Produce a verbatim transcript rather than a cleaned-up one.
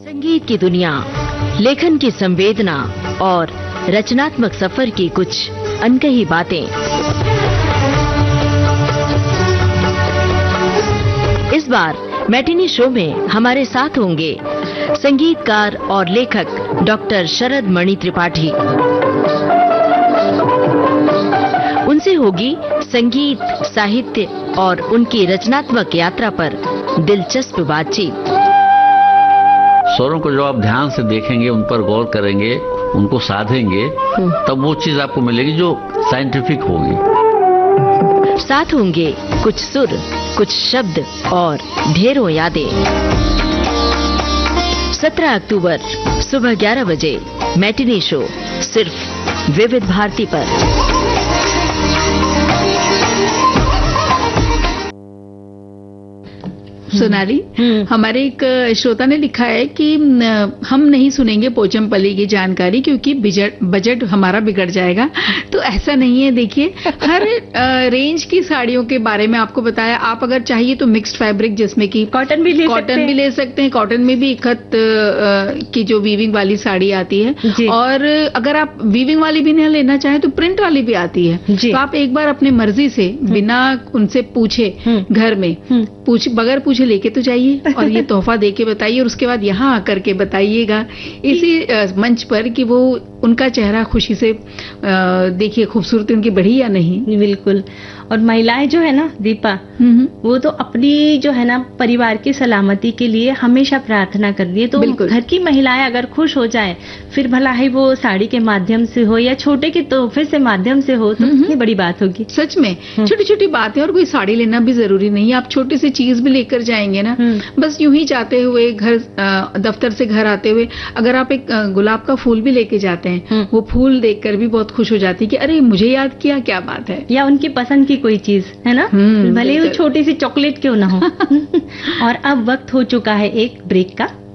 संगीत की दुनिया, लेखन की संवेदना और रचनात्मक सफर की कुछ अनकही बातें। इस बार मैटिनी शो में हमारे साथ होंगे संगीतकार और लेखक डॉक्टर शरद मणि त्रिपाठी। उनसे होगी संगीत, साहित्य और उनकी रचनात्मक यात्रा पर दिलचस्प बातचीत। स्वरों को जो आप ध्यान से देखेंगे, उन पर गौर करेंगे, उनको साधेंगे, तब वो चीज आपको मिलेगी जो साइंटिफिक होगी। साथ होंगे कुछ सुर, कुछ शब्द और ढेरों यादें। सत्रह अक्टूबर सुबह ग्यारह बजे मैटिनी शो, सिर्फ विविध भारती पर। सोनाली, हमारे एक श्रोता ने लिखा है कि हम नहीं सुनेंगे पोचमपल्ली की जानकारी क्योंकि बजट हमारा बिगड़ जाएगा। तो ऐसा नहीं है। देखिए, हर रेंज की साड़ियों के बारे में आपको बताया। आप अगर चाहिए तो मिक्स्ड फैब्रिक, जिसमें कि कॉटन भी ले कॉटन भी ले सकते हैं। कॉटन में भी इकत की जो वीविंग वाली साड़ी आती है, और अगर आप वीविंग वाली भी नहीं लेना चाहें तो प्रिंट वाली भी आती है। तो आप एक बार अपनी मर्जी से, बिना उनसे पूछे, घर में पूछ बगैर पूछे लेके तो जाइए और ये तोहफा दे के बताइए, और उसके बाद यहाँ आकर के बताइएगा इसी मंच पर कि वो उनका चेहरा खुशी से देखिए, खूबसूरती उनकी बढ़ी या नहीं। बिल्कुल। और महिलाएं जो है ना दीपा, वो तो अपनी जो है ना परिवार की सलामती के लिए हमेशा प्रार्थना कर रही है। तो घर की महिलाएं अगर खुश हो जाए, फिर भला ही वो साड़ी के माध्यम से हो या छोटे के तोहफे से माध्यम से हो, तो कितनी बड़ी बात होगी। सच में छोटी छोटी बातें। और कोई साड़ी लेना भी जरूरी नहीं है, आप छोटी सी चीज भी लेकर जाएंगे ना, बस यूं ही जाते हुए, घर दफ्तर से घर आते हुए अगर आप एक गुलाब का फूल भी लेके जाते हैं, वो फूल देखकर भी बहुत खुश हो जाती है कि अरे मुझे याद किया, क्या बात है। या उनकी पसंद की कोई चीज है ना, भले ही वो छोटी सी चॉकलेट क्यों ना हो। और अब वक्त हो चुका है एक ब्रेक का।